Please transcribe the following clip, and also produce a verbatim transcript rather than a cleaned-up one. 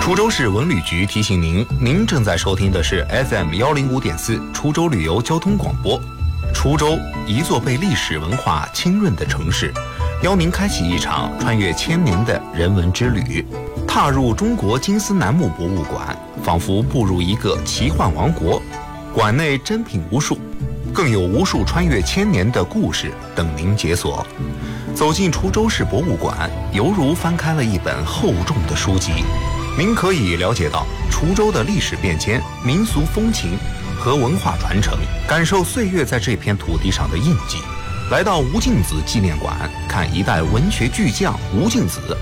滁州市文旅局提醒您，您正在收听的是 F M 一零五点四滁州旅游交通广播。滁州，一座被历史文化浸润的城市，邀您开启一场穿越千年的人文之旅。踏入中国金丝楠木博物馆，仿佛步入一个奇幻王国。馆内珍品无数，更有无数穿越千年的故事等您解锁。走进滁州市博物馆，犹如翻开了一本厚重的书籍。您可以了解到滁州的历史变迁、民俗风情和文化传承，感受岁月在这片土地上的印记。来到吴敬梓纪念馆，看一代文学巨匠吴敬梓